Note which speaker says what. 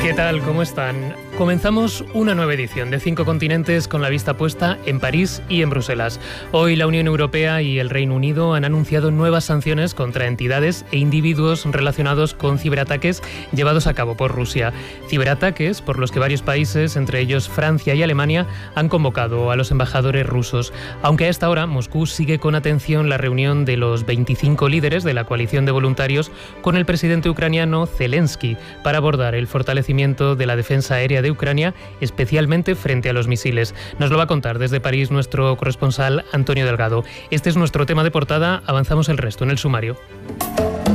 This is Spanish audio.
Speaker 1: ¿Qué tal? ¿Cómo están? Comenzamos una nueva edición de 5 continentes con la vista puesta en París y en Bruselas. Hoy la Unión Europea y el Reino Unido han anunciado nuevas sanciones contra entidades e individuos relacionados con ciberataques llevados a cabo por Rusia. Ciberataques por los que varios países, entre ellos Francia y Alemania, han convocado a los embajadores rusos. Aunque a esta hora Moscú sigue con atención la reunión de los 25 líderes de la coalición de voluntarios con el presidente ucraniano Zelensky para abordar el fortalecimiento de la defensa aérea de Ucrania, especialmente frente a los misiles. Nos lo va a contar desde París nuestro corresponsal Antonio Delgado. Este es nuestro tema de portada, avanzamos el resto en el sumario.